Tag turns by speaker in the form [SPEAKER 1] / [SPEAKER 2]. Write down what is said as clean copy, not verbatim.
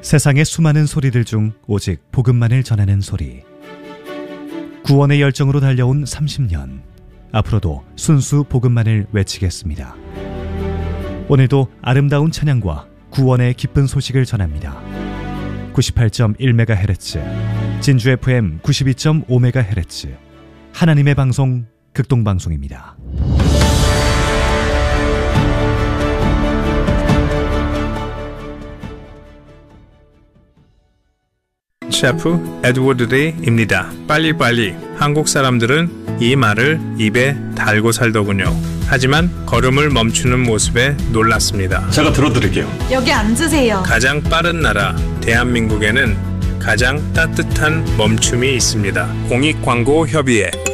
[SPEAKER 1] 세상의 수많은 소리들 중 오직 복음만을 전하는 소리. 구원의 열정으로 달려온 30년. 앞으로도 순수 복음만을 외치겠습니다. 오늘도 아름다운 찬양과 구원의 기쁜 소식을 전합니다. 98.1MHz, 진주 FM 92.5MHz, 하나님의 방송 극동방송입니다.
[SPEAKER 2] 셰프 에드워드 데이입니다. 빨리빨리. 한국 사람들은 이 말을 입에 달고 살더군요. 하지만 걸음을 멈추는 모습에 놀랐습니다.
[SPEAKER 3] 제가 들어드릴게요.
[SPEAKER 4] 여기 앉으세요.
[SPEAKER 2] 가장 빠른 나라 대한민국에는 가장 따뜻한 멈춤이 있습니다. 공익광고협의회